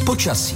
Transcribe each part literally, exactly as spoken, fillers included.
Počasí.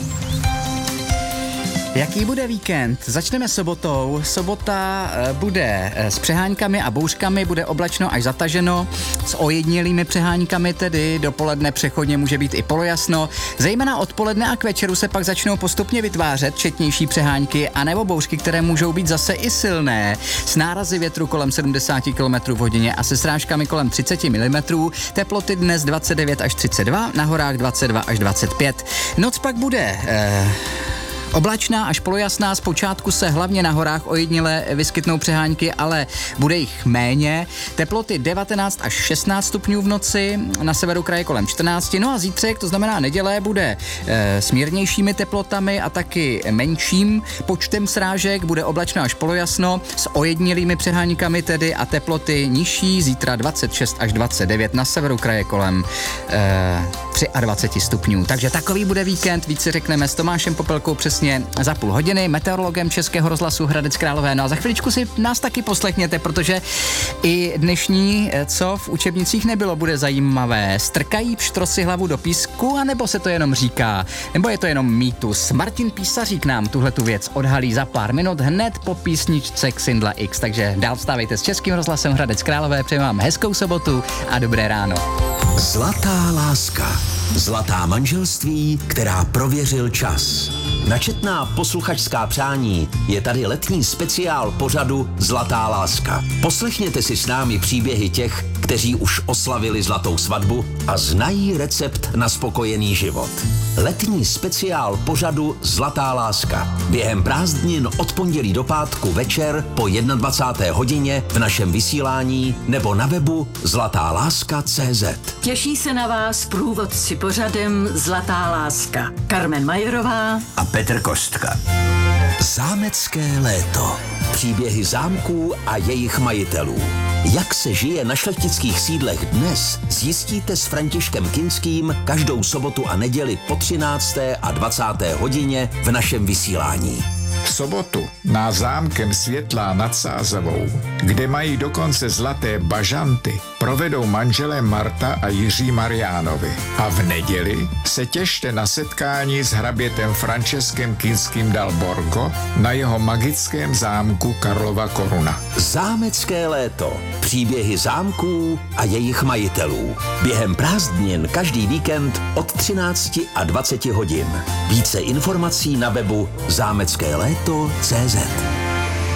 Jaký bude víkend? Začneme sobotou. Sobota bude s přeháňkami a bouřkami, bude oblačno až zataženo, s ojedinělými přeháňkami tedy, dopoledne přechodně může být i polojasno. Zejména odpoledne a k večeru se pak začnou postupně vytvářet četnější přeháňky anebo bouřky, které můžou být zase i silné, s nárazy větru kolem sedmdesát kilometrů v hodině a se srážkami kolem třicet milimetrů. Teploty dnes dvacet devět až třicet dva, na horách dvacet dva až dvacet pět. Noc pak bude... Eh... oblačná až polojasná, zpočátku se hlavně na horách ojediněle vyskytnou přeháňky, ale bude jich méně. Teploty devatenáct až šestnáct stupňů v noci, na severu kraje kolem čtrnáct. No a zítřek, to znamená neděle, bude e, s mírnějšími teplotami a taky menším počtem srážek, bude oblačno až polojasno, s ojedinělými přeháňkami tedy a teploty nižší, zítra dvacet šest až dvacet devět, na severu kraje kolem e, dvacet tři stupňů. Takže takový bude víkend, více řekneme s Tomášem Popelkou přesně za půl hodiny, meteorologem Českého rozhlasu Hradec Králové. No a za chviličku si nás taky poslechněte, protože i dnešní, co v učebnicích nebylo, bude zajímavé. Strkají pštrosy hlavu do písku, anebo se to jenom říká? Nebo je to jenom mýtus? Martin Písařík nám tuhletu věc odhalí za pár minut hned po písničce Xindla X. Takže dál vstávejte s Českým rozhlasem Hradec Králové. Přeji vám hezkou sobotu a dobré ráno. Zlatá láska. Zlatá manželství, která prověřil čas. Načetná posluchačská přání je tady letní speciál pořadu Zlatá láska. Poslechněte si s námi příběhy těch, kteří už oslavili zlatou svatbu a znají recept na spokojený život. Letní speciál pořadu Zlatá láska. Během prázdnin od pondělí do pátku večer po dvacáté jedné hodině v našem vysílání nebo na webu zlatá láska tečka cé zet. Těší se na vás průvodci pořadem Zlatá láska. Karmen Majerová a Petr Kostka. Zámecké léto. Příběhy zámků a jejich majitelů. Jak se žije na šlechtických sídlech dnes, zjistíte s Františkem Kinským každou sobotu a neděli po třinácté a dvacáté hodině v našem vysílání. V sobotu na zámkem Světlá nad Sázavou, kde mají dokonce zlaté bažanty, provedou manželé Marta a Jiří Mariánovi. A v neděli se těšte na setkání s hrabětem Franceskem Kinským dal Borgo na jeho magickém zámku Karlova Koruna. Zámecké léto. Příběhy zámků a jejich majitelů. Během prázdnin každý víkend od třinácti a dvaceti hodin. Více informací na webu zámecké léto tečka cé zet.